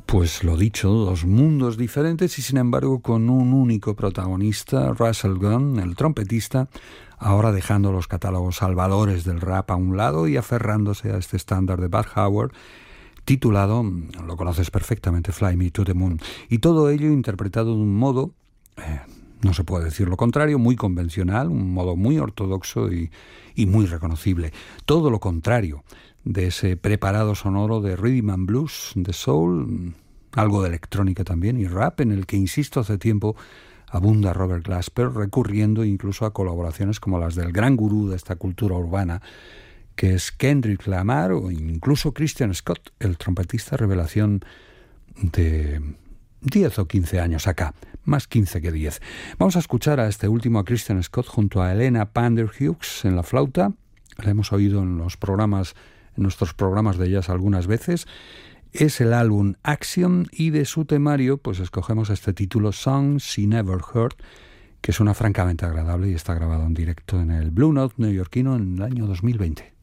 Pues lo dicho, dos mundos diferentes y sin embargo con un único protagonista, Russell Gunn, el trompetista, ahora dejando los catálogos salvadores del rap a un lado y aferrándose a este estándar de Bud Howard, titulado, lo conoces perfectamente, Fly Me to the Moon. Y todo ello interpretado de un modo, no se puede decir lo contrario, muy convencional, un modo muy ortodoxo y muy reconocible. Todo lo contrario de ese preparado sonoro de rhythm and blues, de soul, algo de electrónica también y rap, en el que, insisto, hace tiempo abunda Robert Glasper, recurriendo incluso a colaboraciones como las del gran gurú de esta cultura urbana, que es Kendrick Lamar, o incluso Christian Scott, el trompetista revelación de 10 o 15 años acá, más 15 que 10. Vamos a escuchar a este último, a Christian Scott, junto a Helena Panderhughes en la flauta. La hemos oído en nuestros programas de jazz algunas veces. Es el álbum Axiom y de su temario pues escogemos este título, Songs She Never Heard, que suena francamente agradable y está grabado en directo en el Blue Note neoyorquino en el año 2020.